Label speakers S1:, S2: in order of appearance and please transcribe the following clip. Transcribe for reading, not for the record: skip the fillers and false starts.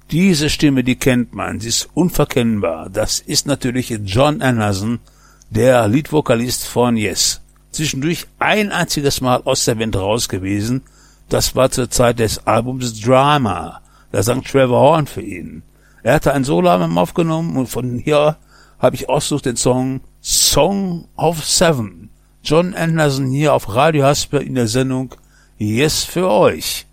S1: Diese Stimme, die kennt man, sie ist unverkennbar. Das ist natürlich Jon Anderson, der Leadvokalist von Yes. Zwischendurch ein einziges Mal aus der Band raus gewesen. Das war zur Zeit des Albums Drama. Da sang Trevor Horn für ihn. Er hatte ein Soloalbum aufgenommen und von hier habe ich ausgesucht den Song of Seven. Jon Anderson hier auf Radio Hasper in der Sendung Yes für euch.